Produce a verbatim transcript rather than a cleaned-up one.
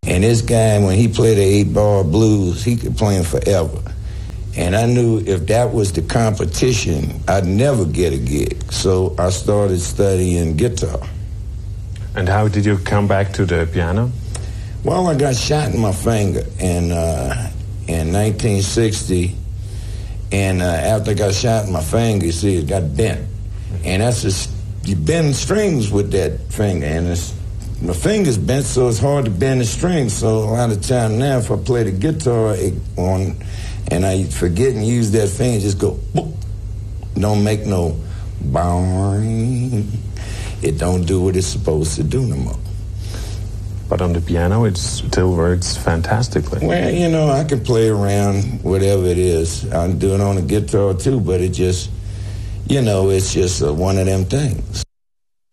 And this guy, when he played the eight-ball blues, he could play them forever. And I knew if that was the competition, I'd never get a gig. So I started studying guitar. And how did you come back to the piano? Well, I got shot in my finger in, uh, in nineteen sixty. And uh, after I got shot in my finger, you see, it got bent. And that's just, you bend strings with that finger. And it's, my finger's bent, so it's hard to bend the strings. So a lot of time now, if I play the guitar it, on, and I forget and use that finger, just go, boop. Don't make no boing. It don't do what it's supposed to do no more. But on the piano, it still works fantastically. Well, you know, I can play around whatever it is. I do it on the guitar too, but it just, you know, it's just uh, one of them things.